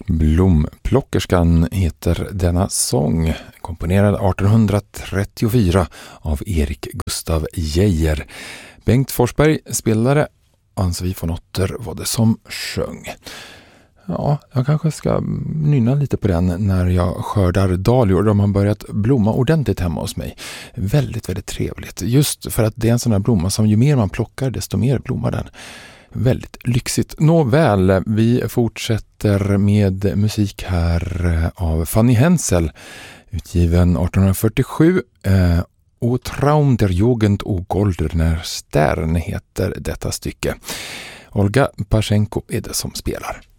Blomplockerskan heter denna sång, komponerad 1834 av Erik Gustav Geijer. Bengt Forsberg spelade, Ann-Sofie von Otter var det som sjöng. Ja, jag kanske ska nynna lite på den när jag skördar dahlior. De har börjat blomma ordentligt hemma hos mig. Väldigt, väldigt trevligt. Just för att det är en sån här blomma som ju mer man plockar desto mer blommar den. Väldigt lyxigt. Nåväl, vi fortsätter med musik här av Fanny Hensel, utgiven 1847. O Traum der Jugend o Goldener Stern heter detta stycke. Olga Pashenko är det som spelar.